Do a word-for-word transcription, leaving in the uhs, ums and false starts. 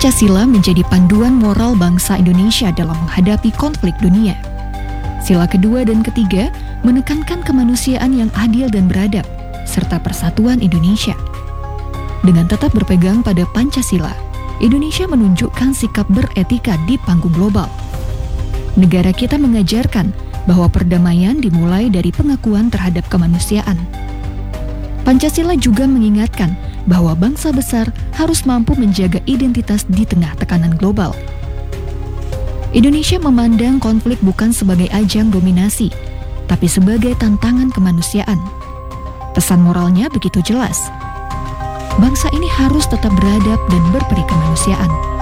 Pancasila menjadi panduan moral bangsa Indonesia dalam menghadapi konflik dunia. Sila kedua dan ketiga menekankan kemanusiaan yang adil dan beradab, serta persatuan Indonesia. Dengan tetap berpegang pada Pancasila, Indonesia menunjukkan sikap beretika di panggung global. Negara kita mengajarkan bahwa perdamaian dimulai dari pengakuan terhadap kemanusiaan. Pancasila juga mengingatkan bahwa bangsa besar harus mampu menjaga identitas di tengah tekanan global. Indonesia memandang konflik bukan sebagai ajang dominasi, tapi sebagai tantangan kemanusiaan. Pesan moralnya begitu jelas. Bangsa ini harus tetap beradab dan berperi kemanusiaan.